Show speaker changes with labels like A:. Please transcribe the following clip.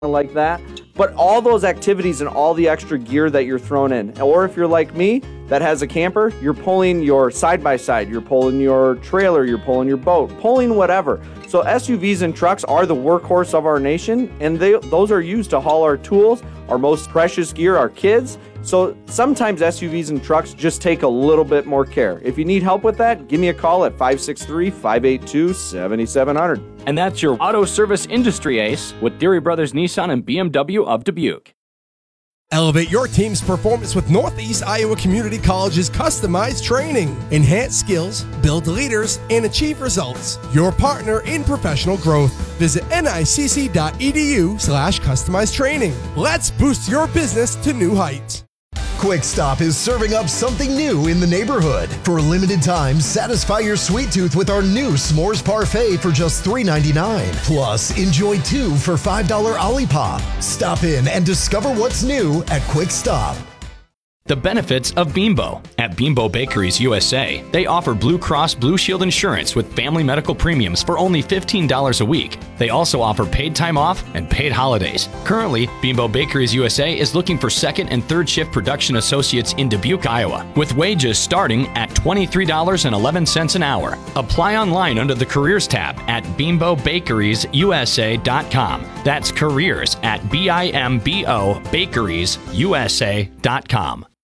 A: like that. But all those activities and all the extra gear that you're throwing in, or if you're like me that has a camper, you're pulling your side-by-side, you're pulling your trailer, you're pulling your boat, pulling whatever. So SUVs and trucks are the workhorse of our nation, and those are used to haul our tools, our most precious gear, our kids. So sometimes SUVs and trucks just take a little bit more care. If you need help with that, give me a call at 563-582-7700.
B: And that's your auto service industry ace with Deary Brothers Nissan and BMW of Dubuque.
C: Elevate your team's performance with Northeast Iowa Community College's customized training. Enhance skills, build leaders, and achieve results. Your partner in professional growth. Visit nicc.edu/customized training. Let's boost your business to new heights.
D: Quick Stop is serving up something new in the neighborhood. For a limited time, satisfy your sweet tooth with our new S'mores Parfait for just $3.99. Plus, enjoy 2 for $5 Olipop. Stop in and discover what's new at Quick Stop.
B: The benefits of Bimbo. At Bimbo Bakeries USA, they offer Blue Cross Blue Shield insurance with family medical premiums for only $15 a week. They also offer paid time off and paid holidays. Currently, Bimbo Bakeries USA is looking for second and third shift production associates in Dubuque, Iowa, with wages starting at $23.11 an hour. Apply online under the Careers tab at bimbobakeriesUSA.com. That's careers at BIMBO bakeriesUSA.com.